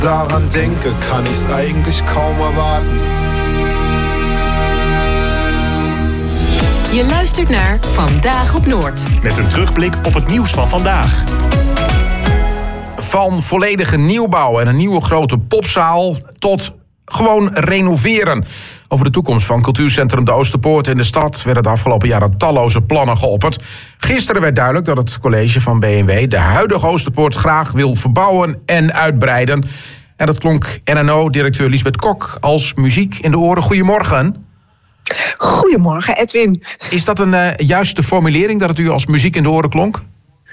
daran denke, kann ich's eigentlich kaum erwarten. Je luistert naar Vandaag op Noord. Met een terugblik op het nieuws van vandaag. Van volledige nieuwbouw en een nieuwe grote popzaal tot gewoon renoveren. Over de toekomst van cultuurcentrum De Oosterpoort in de stad werden de afgelopen jaren talloze plannen geopperd. Gisteren werd duidelijk dat het college van B&W de huidige Oosterpoort graag wil verbouwen en uitbreiden. En dat klonk NNO-directeur Liesbeth Kok als muziek in de oren. Goedemorgen. Goedemorgen, Edwin. Is dat een juiste formulering, dat het u als muziek in de oren klonk?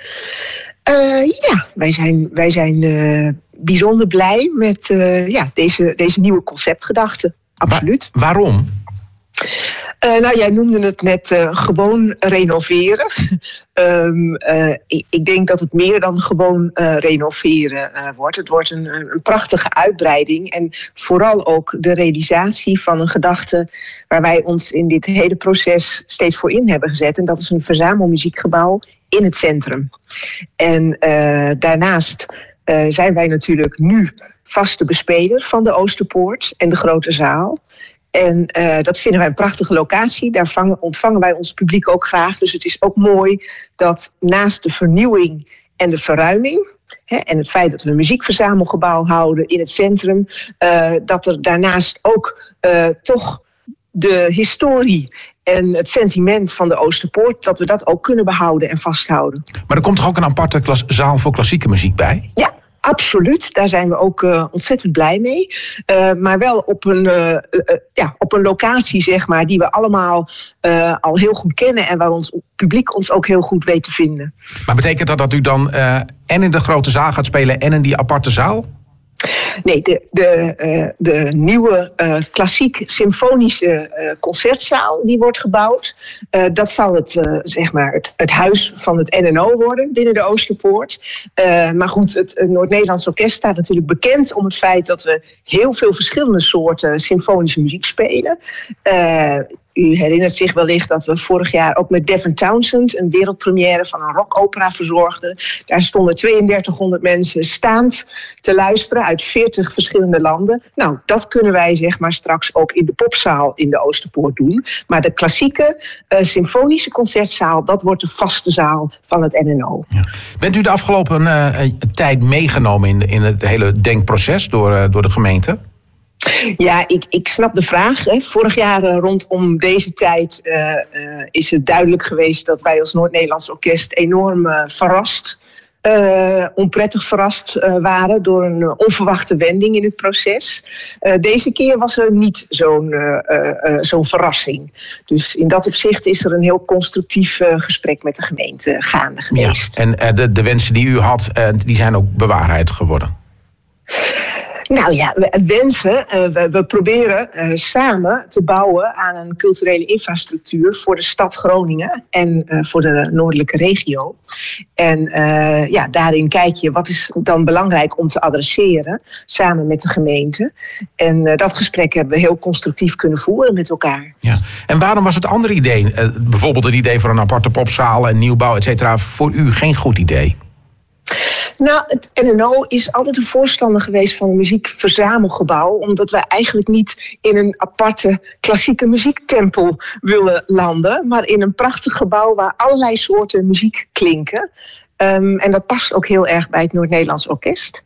Ja, wij zijn bijzonder blij met deze nieuwe conceptgedachte. Absoluut. Waarom? Jij noemde het net gewoon renoveren. Ik denk dat het meer dan gewoon renoveren wordt. Het wordt een prachtige uitbreiding. En vooral ook de realisatie van een gedachte waar wij ons in dit hele proces steeds voor in hebben gezet. En dat is een verzamelmuziekgebouw in het centrum. En daarnaast zijn wij natuurlijk nu vaste bespeler van de Oosterpoort en de grote zaal. En dat vinden wij een prachtige locatie. Daar ontvangen wij ons publiek ook graag. Dus het is ook mooi dat naast de vernieuwing en de verruiming, en het feit dat we een muziekverzamelgebouw houden in het centrum, dat er daarnaast ook toch de historie en het sentiment van de Oosterpoort, dat we dat ook kunnen behouden en vasthouden. Maar er komt toch ook een aparte zaal voor klassieke muziek bij? Ja. Absoluut, daar zijn we ook ontzettend blij mee. Maar wel op een locatie, zeg maar, die we allemaal al heel goed kennen en waar ons publiek ons ook heel goed weet te vinden. Maar betekent dat u dan en in de grote zaal gaat spelen en in die aparte zaal? Nee, de nieuwe klassiek symfonische concertzaal die wordt gebouwd. Dat zal het huis van het NNO worden binnen de Oosterpoort. Maar goed, het Noord-Nederlands Orkest staat natuurlijk bekend om het feit dat we heel veel verschillende soorten symfonische muziek spelen. U herinnert zich wellicht dat we vorig jaar ook met Devin Townsend een wereldpremière van een rockopera verzorgden. Daar stonden 3200 mensen staand te luisteren uit 40 verschillende landen. Nou, dat kunnen wij zeg maar straks ook in de popzaal in de Oosterpoort doen. Maar de klassieke symfonische concertzaal, dat wordt de vaste zaal van het NNO. Ja. Bent u de afgelopen tijd meegenomen in het hele denkproces door de gemeente? Ja, ik snap de vraag. Vorig jaar rondom deze tijd is het duidelijk geweest dat wij als Noord-Nederlands Orkest enorm onprettig verrast waren door een onverwachte wending in het proces. Deze keer was er niet zo'n verrassing. Dus in dat opzicht is er een heel constructief gesprek met de gemeente gaande geweest. Ja, en de wensen die u had, die zijn ook bewaarheid geworden? Nou ja, we proberen samen te bouwen aan een culturele infrastructuur voor de stad Groningen en voor de noordelijke regio. En daarin kijk je wat is dan belangrijk om te adresseren samen met de gemeente. En dat gesprek hebben we heel constructief kunnen voeren met elkaar. Ja. En waarom was het andere idee, bijvoorbeeld het idee voor een aparte popzaal en nieuwbouw, et cetera, voor u geen goed idee? Nou, het NNO is altijd een voorstander geweest van een muziekverzamelgebouw, omdat wij eigenlijk niet in een aparte klassieke muziektempel willen landen, maar in een prachtig gebouw waar allerlei soorten muziek klinken. En dat past ook heel erg bij het Noord-Nederlands Orkest.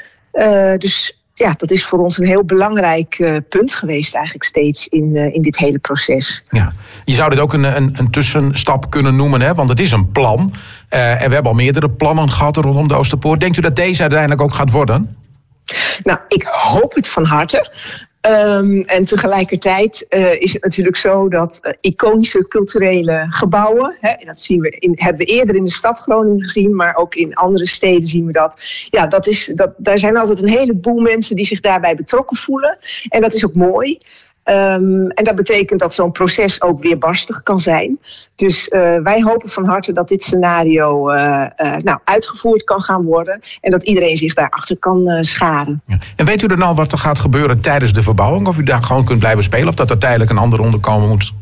Dus ja, dat is voor ons een heel belangrijk punt geweest eigenlijk steeds in dit hele proces. Ja. Je zou dit ook een tussenstap kunnen noemen, hè? Want het is een plan. En we hebben al meerdere plannen gehad rondom de Oosterpoort. Denkt u dat deze uiteindelijk ook gaat worden? Nou, ik hoop het van harte. En tegelijkertijd is het natuurlijk zo dat iconische culturele gebouwen, dat hebben we eerder in de stad Groningen gezien, maar ook in andere steden zien we dat. Ja, daar zijn altijd een heleboel mensen die zich daarbij betrokken voelen. En dat is ook mooi. En dat betekent dat zo'n proces ook weerbarstig kan zijn. Dus wij hopen van harte dat dit scenario uitgevoerd kan gaan worden. En dat iedereen zich daarachter kan scharen. Ja. En weet u dan al wat er gaat gebeuren tijdens de verbouwing? Of u daar gewoon kunt blijven spelen? Of dat er tijdelijk een ander onderkomen moet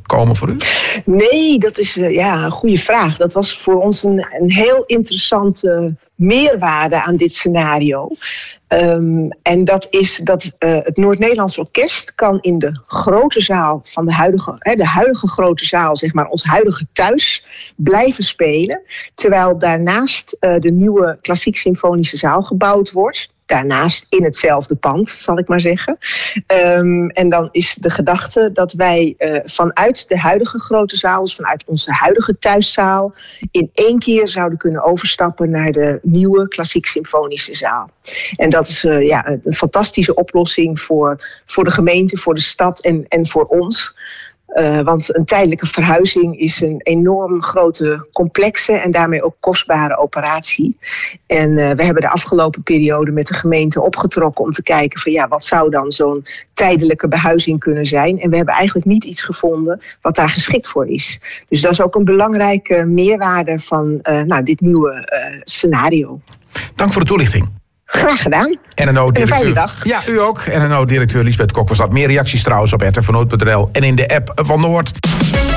komen voor u? Nee, dat is een goede vraag. Dat was voor ons een heel interessante meerwaarde aan dit scenario. En dat is dat het Noord-Nederlands Orkest kan in de grote zaal van de huidige grote zaal, zeg maar, ons huidige thuis, blijven spelen. Terwijl daarnaast de nieuwe klassiek symfonische zaal gebouwd wordt. Daarnaast in hetzelfde pand, zal ik maar zeggen. En dan is de gedachte dat wij vanuit de huidige grote zaal, dus vanuit onze huidige thuiszaal, in 1 keer zouden kunnen overstappen naar de nieuwe klassiek symfonische zaal. En dat is een fantastische oplossing voor de gemeente, voor de stad en voor ons. Want een tijdelijke verhuizing is een enorm grote, complexe en daarmee ook kostbare operatie. En we hebben de afgelopen periode met de gemeente opgetrokken om te kijken van wat zou dan zo'n tijdelijke behuizing kunnen zijn. En we hebben eigenlijk niet iets gevonden wat daar geschikt voor is. Dus dat is ook een belangrijke meerwaarde van dit nieuwe scenario. Dank voor de toelichting. Graag gedaan. NNO-directeur. Een fijne dag. Ja, u ook. NNO-directeur Liesbeth Kok was dat. Meer reacties trouwens op rtvannoord.nl en in de app van Noord.